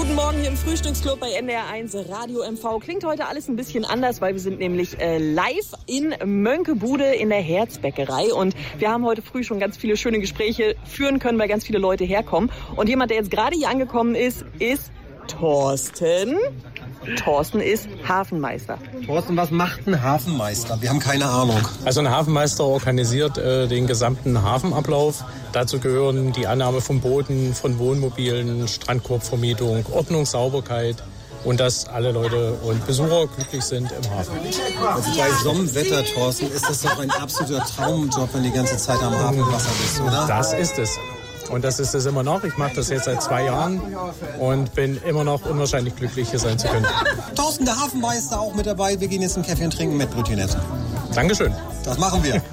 Guten Morgen hier im Frühstücksclub bei NDR1 Radio MV. Klingt heute alles ein bisschen anders, weil wir sind nämlich live in Mönckebude in der Herzbäckerei. Und wir haben heute früh schon ganz viele schöne Gespräche führen können, weil ganz viele Leute herkommen. Und jemand, der jetzt gerade hier angekommen ist, ist Thorsten. Thorsten ist Hafenmeister. Thorsten, was macht ein Hafenmeister? Wir haben keine Ahnung. Also ein Hafenmeister organisiert den gesamten Hafenablauf. Dazu gehören die Annahme von Booten, von Wohnmobilen, Strandkorbvermietung, Ordnung, Sauberkeit und dass alle Leute und Besucher glücklich sind im Hafen. Also bei so einem Wetter, Thorsten, ist das doch ein absoluter Traumjob, wenn du die ganze Zeit am Hafenwasser bist, oder? Das ist es. Und das ist es immer noch. Ich mache das jetzt seit 2 Jahren und bin immer noch unwahrscheinlich glücklich, hier sein zu können. Thorsten, der Hafenmeister, auch mit dabei. Wir gehen jetzt einen Kaffee und trinken, Mettbrötchen essen. Dankeschön. Das machen wir.